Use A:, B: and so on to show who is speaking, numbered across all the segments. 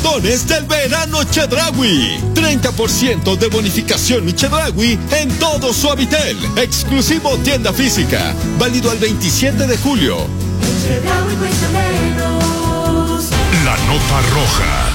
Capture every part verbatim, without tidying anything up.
A: ofertones del verano Chedraui. treinta por ciento de bonificación mi Chedraui en todo Suavitel. Exclusivo tienda física. Válido al veintisiete de julio.
B: Chedraui cuesta menos.
C: La nota roja.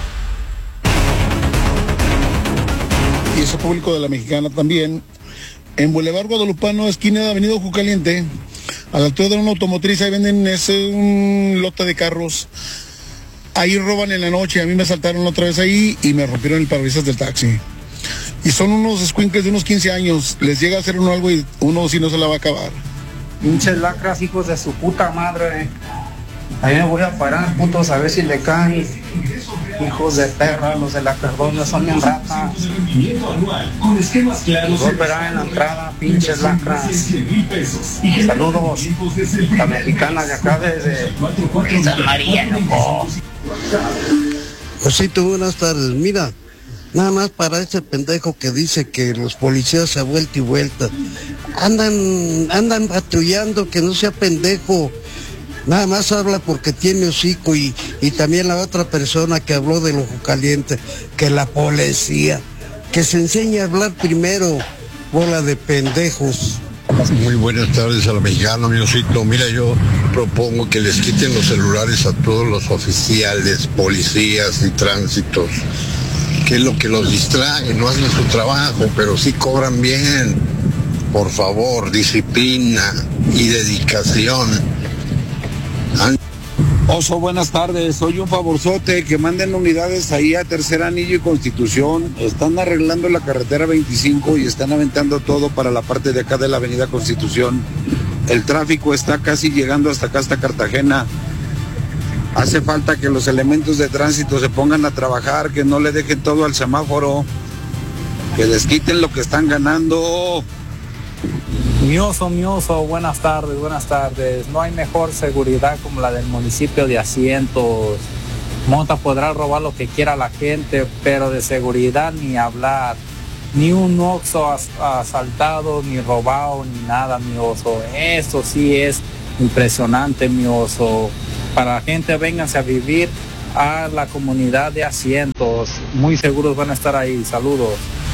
D: Y ese público de la Mexicana también. En Boulevard Guadalupano, esquina de Avenida Ojo Caliente, a la altura de una automotriz, ahí venden ese un lote de carros. Ahí roban en la noche, a mí me saltaron otra vez ahí y me rompieron el parabrisas del taxi. Y son unos escuincles de unos quince años, les llega a hacer uno algo y uno si no se la va a acabar.
E: Pinches lacras, hijos de su puta madre. Ahí me voy a parar, putos, a ver si le caen. Hijos de perra, los de la Cardona son bien ratas. Voy a operar en la entrada, pinches lacras. Saludos, la Mexicana de acá desde San María, loco.
F: Josito, buenas tardes. Mira, nada más para ese pendejo que dice que los policías se vuelta y vuelta. Andan, andan patrullando, que no sea pendejo. Nada más habla porque tiene hocico y, y también la otra persona que habló del Ojo Caliente, que la policía, que se enseñe a hablar primero, bola de pendejos.
G: Muy buenas tardes a la Mexicana, mi osito. Mira, yo propongo que les quiten los celulares a todos los oficiales, policías y tránsitos, que es lo que los distrae, no hacen su trabajo, pero sí cobran bien. Por favor, disciplina y dedicación.
H: Oso, buenas tardes. Oye, un favorzote, que manden unidades ahí a Tercer Anillo y Constitución. Están arreglando la carretera veinticinco y están aventando todo para la parte de acá de la avenida Constitución. El tráfico está casi llegando hasta acá, hasta Cartagena. Hace falta que los elementos de tránsito se pongan a trabajar, que no le dejen todo al semáforo, que les quiten lo que están ganando.
I: Mi oso, mi oso, buenas tardes, buenas tardes. No hay mejor seguridad como la del municipio de Asientos. Mota podrá robar lo que quiera la gente, pero de seguridad ni hablar. Ni un oxo as- asaltado, ni robado, ni nada, mi oso. Eso sí es impresionante, mi oso. Para la gente, vénganse a vivir a la comunidad de Asientos. Muy seguros van a estar ahí. Saludos.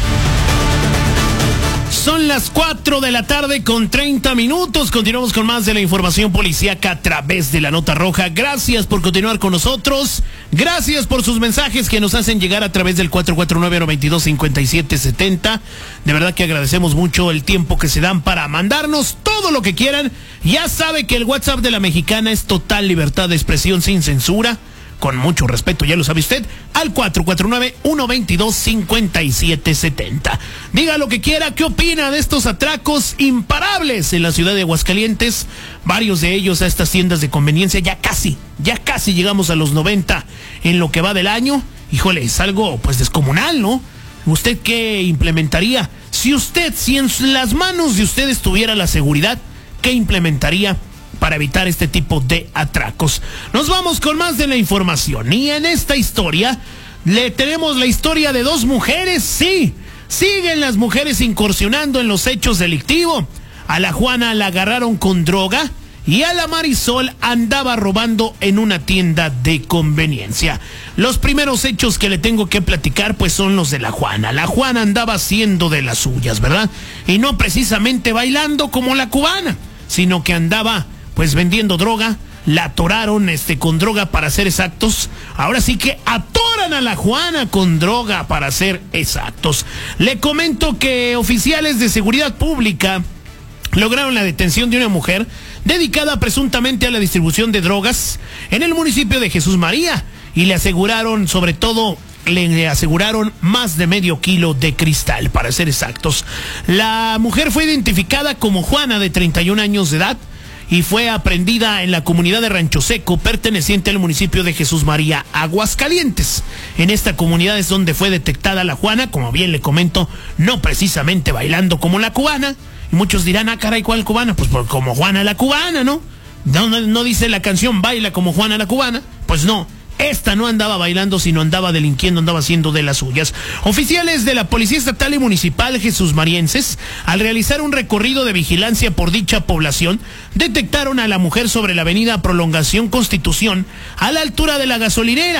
J: Son las cuatro de la tarde con treinta minutos. Continuamos con más de la información policíaca a través de la nota roja. Gracias por continuar con nosotros. Gracias por sus mensajes que nos hacen llegar a través del cuatro cuatro nueve, nueve dos, cinco siete siete cero. De verdad que agradecemos mucho el tiempo que se dan para mandarnos todo lo que quieran. Ya sabe que el WhatsApp de la Mexicana es total libertad de expresión sin censura. Con mucho respeto, ya lo sabe usted, al cuatro cuatro nueve, uno dos dos, cinco siete siete cero. Diga lo que quiera, ¿qué opina de estos atracos imparables en la ciudad de Aguascalientes? Varios de ellos a estas tiendas de conveniencia, ya casi, ya casi llegamos a los noventa en lo que va del año. Híjole, es algo pues descomunal, ¿no? ¿Usted qué implementaría? Si usted, si en las manos de usted estuviera la seguridad, ¿qué implementaría para evitar este tipo de atracos? Nos vamos con más de la información. Y en esta historia le tenemos la historia de dos mujeres. Sí, siguen las mujeres incursionando en los hechos delictivos. A la Juana la agarraron con droga y a la Marisol andaba robando en una tienda de conveniencia. Los primeros hechos que le tengo que platicar pues son los de la Juana. La Juana andaba haciendo de las suyas, ¿verdad? Y no precisamente bailando como la cubana, sino que andaba pues vendiendo droga. La atoraron este, con droga para ser exactos. Ahora sí que atoran a la Juana con droga para ser exactos. Le comento que oficiales de seguridad pública lograron la detención de una mujer dedicada presuntamente a la distribución de drogas en el municipio de Jesús María y le aseguraron, sobre todo, le aseguraron más de medio kilo de cristal, para ser exactos. La mujer fue identificada como Juana, de treinta y un años de edad, y fue aprehendida en la comunidad de Rancho Seco, perteneciente al municipio de Jesús María, Aguascalientes. En esta comunidad es donde fue detectada la Juana, como bien le comento, no precisamente bailando como la cubana. Y muchos dirán, ah, caray, ¿cuál cubana? Pues como Juana la cubana, ¿no? No, no, no dice la canción baila como Juana la cubana. Pues no. Esta no andaba bailando, sino andaba delinquiendo, andaba haciendo de las suyas. Oficiales de la Policía Estatal y Municipal Jesús Marienses, al realizar un recorrido de vigilancia por dicha población, detectaron a la mujer sobre la avenida Prolongación Constitución, a la altura de la gasolinera,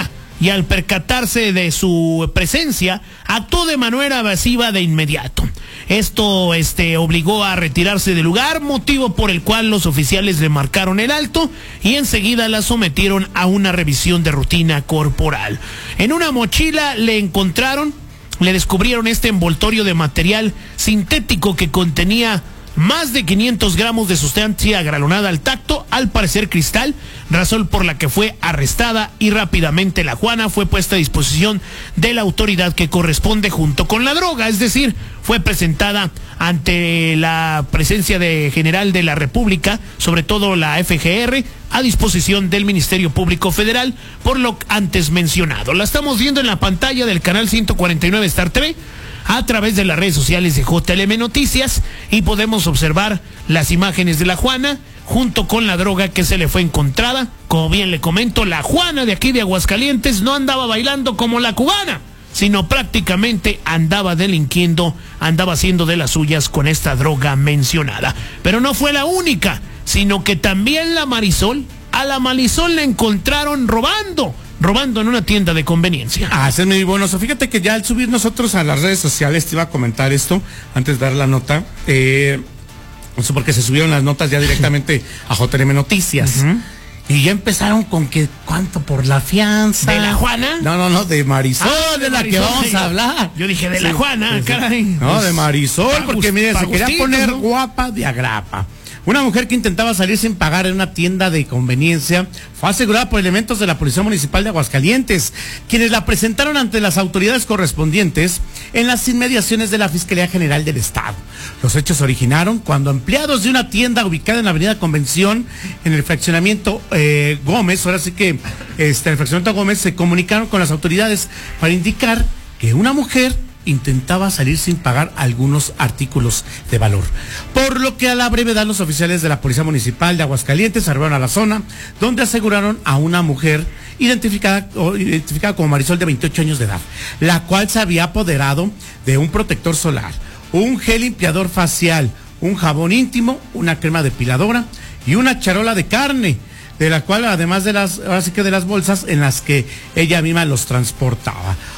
J: y al percatarse de su presencia, actuó de manera evasiva de inmediato. Esto este, obligó a retirarse del lugar, motivo por el cual los oficiales le marcaron el alto y enseguida la sometieron a una revisión de rutina corporal. En una mochila le encontraron, le descubrieron este envoltorio de material sintético que contenía más de quinientos gramos de sustancia granulada al tacto, al parecer cristal, razón por la que fue arrestada y rápidamente la Juana fue puesta a disposición de la autoridad que corresponde junto con la droga, es decir, fue presentada ante la presencia de General de la República, sobre todo la F G R, a disposición del Ministerio Público Federal, por lo antes mencionado. La estamos viendo en la pantalla del canal ciento cuarenta y nueve Star T V, a través de las redes sociales de J L M Noticias, y podemos observar las imágenes de la Juana junto con la droga que se le fue encontrada. Como bien le comento, la Juana de aquí de Aguascalientes no andaba bailando como la cubana, sino prácticamente andaba delinquiendo, andaba haciendo de las suyas con esta droga mencionada. Pero no fue la única, sino que también la Marisol, a la Marisol la encontraron robando. robando en una tienda de conveniencia.
K: Ah, ese es muy bueno. Fíjate que ya al subir nosotros a las redes sociales, te iba a comentar esto antes de dar la nota, eh, eso porque se subieron las notas ya directamente a J L M Noticias. Uh-huh. Y ya empezaron con que cuánto por la fianza.
J: ¿De la Juana?
K: No, no, no, de Marisol, ah, de, de la Marisol, que vamos a hablar.
J: Yo dije de sí, la Juana,
K: sí,
J: caray.
K: No, de Marisol, Pagust, porque mire, se quería poner ¿no? guapa de agrapa. Una mujer que intentaba salir sin pagar en una tienda de conveniencia fue asegurada por elementos de la Policía Municipal de Aguascalientes, quienes la presentaron ante las autoridades correspondientes en las inmediaciones de la Fiscalía General del Estado. Los hechos se originaron cuando empleados de una tienda ubicada en la Avenida Convención, en el fraccionamiento eh, Gómez, ahora sí que este, el fraccionamiento Gómez, se comunicaron con las autoridades para indicar que una mujer intentaba salir sin pagar algunos artículos de valor. Por lo que a la brevedad los oficiales de la Policía Municipal de Aguascalientes arribaron a la zona, donde aseguraron a una mujer identificada, identificada como Marisol, de veintiocho años de edad, la cual se había apoderado de un protector solar, un gel limpiador facial, un jabón íntimo, una crema depiladora y una charola de carne, de la cual además de las, ahora sí que de las bolsas en las que ella misma los transportaba.